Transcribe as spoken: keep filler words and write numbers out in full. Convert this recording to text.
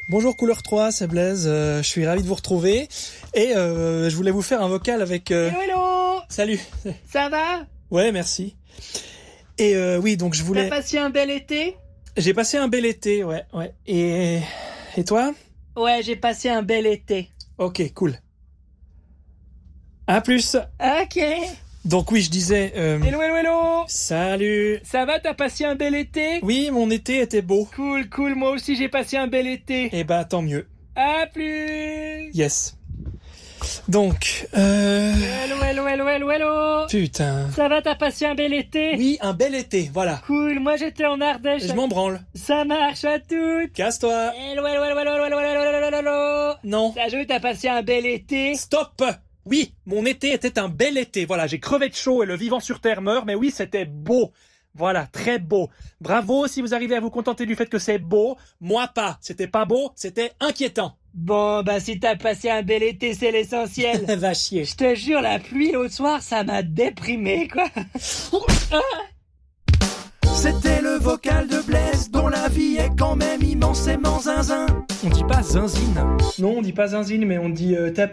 Bonjour Couleur trois, c'est Blaise, euh, je suis ravi de vous retrouver et euh, je voulais vous faire un vocal avec... Euh... Hello, hello. Salut. Ça va? Ouais, merci. Et euh, oui, donc je voulais... T'as passé un bel été? J'ai passé un bel été, ouais, ouais. Et, et toi? Ouais, j'ai passé un bel été. Ok, cool. À plus. Ok. Donc oui, je disais... Euh... Hello, hello, hello. Salut. Ça va, t'as passé un bel été? Oui, mon été était beau. Cool, cool, moi aussi j'ai passé un bel été. Eh bah, tant mieux. À plus. Yes. Donc, euh... Hello, hello, hello, hello, hello. Putain. Ça va, t'as passé un bel été? Oui, un bel été, voilà. Cool, moi j'étais en Ardèche. Je m'en branle. Ça marche à toutes. Casse-toi. Hello, hello, hello, hello, hello, hello, hello, hello, hello. Non. T'as joué, t'as passé un bel été? Stop. Oui, mon été était un bel été. Voilà, j'ai crevé de chaud et le vivant sur terre meurt, mais oui, c'était beau. Voilà, très beau. Bravo si vous arrivez à vous contenter du fait que c'est beau. Moi pas. C'était pas beau, c'était inquiétant. Bon, bah si t'as passé un bel été, c'est l'essentiel. Va chier. Je te jure, la pluie l'autre soir, ça m'a déprimé, quoi. C'était le vocal de Blaise, dont la vie est quand même immensément zinzin. On dit pas zinzine. Non, on dit pas zinzine, mais on dit euh,